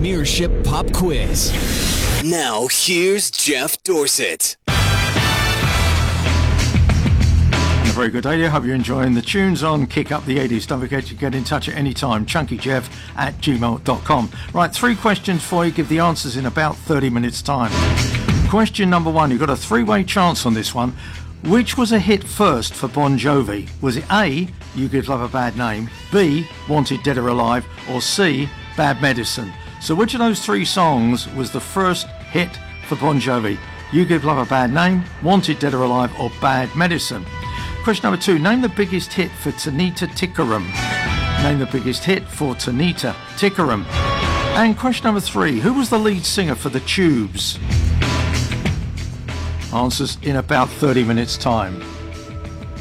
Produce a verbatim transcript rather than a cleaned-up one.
Premiership Pop Quiz. Now, here's Jeff Dorsett. A very good day. I hope you're enjoying the tunes on Kick Up the eighties. Don't forget to get in touch at any time. chunkyjeff at gmail dot com. Right, three questions for you. Give the answers in about thirty minutes time. Question number one. You've got a three-way chance on this one. Which was a hit first for Bon Jovi? Was it A, You Give Love a Bad Name, B, Wanted Dead or Alive, or C, Bad Medicine? So which of those three songs was the first hit for Bon Jovi? You Give Love a Bad Name, Wanted Dead or Alive, or Bad Medicine? Question number two. Name the biggest hit for Tanita Tikaram. Name the biggest hit for Tanita Tikaram. And question number three. Who was the lead singer for The Tubes? Answers in about thirty minutes time.